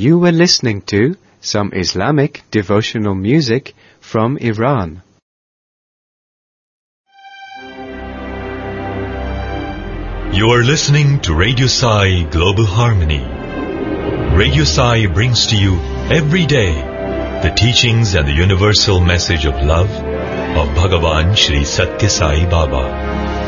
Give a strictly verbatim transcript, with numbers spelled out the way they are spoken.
You were listening to some Islamic devotional music from Iran. You are listening to Radio Sai Global Harmony. Radio Sai brings to you every day the teachings and the universal message of love of Bhagavan Shri Satya Sai Baba.